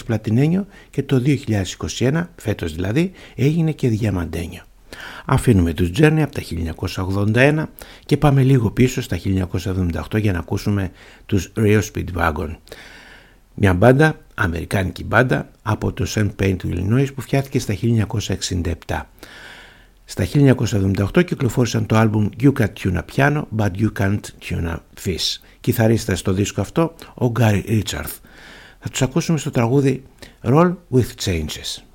πλατινένιο και το 2021, φέτος δηλαδή, έγινε και διαμαντένιο. Αφήνουμε τους Journey από τα 1981 και πάμε λίγο πίσω στα 1978 για να ακούσουμε τους Rio Speedwagon. Μια μπάντα, αμερικάνικη μπάντα από το St. Paul του Illinois που φτιάχτηκε στα 1967. Στα 1978 κυκλοφόρησαν το άλμπουμ You Can Tune a Piano But You Can't Tune a Fish. Κιθαρίστας στο δίσκο αυτό ο Gary Richards. Θα τους ακούσουμε στο τραγούδι Roll with Changes.